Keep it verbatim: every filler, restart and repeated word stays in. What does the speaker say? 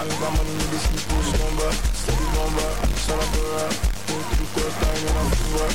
Avec ma money, nous décide pour ce combat. C'est du combat, ça la peur. Pour tout le temps,